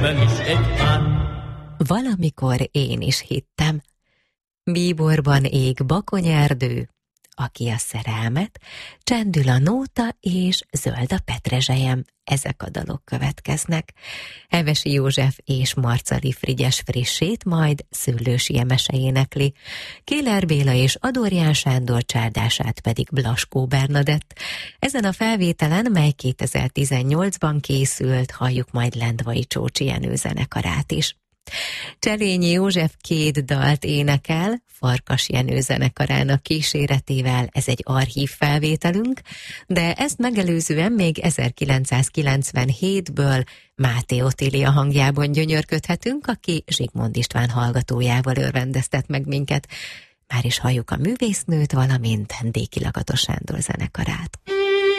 Nem is egy pár. Valamikor én is hittem. Bíborban ég bakonyerdő, aki a szerelmet, csendül a nóta és zöld a petrezselyem. Ezek a dalok következnek. Hevesi József és Marcali Frigyes frissét, majd Szőlősi Emese énekli. Kéler Béla és Adorján Sándor csárdását pedig Blaskó Bernadett. Ezen a felvételen, mely 2018-ban készült, halljuk majd Lendvai Csócsi Jenő zenekarát is. Cselényi József 2 dalt énekel, Farkas Jenő zenekarának kíséretével, ez egy archív felvételünk, de ezt megelőzően még 1997-ből Máté Otília hangjában gyönyörködhetünk, aki Zsigmond István hallgatójával örvendeztet meg minket. Már is halljuk a művésznőt, valamint Déki Lakatos Sándor zenekarát.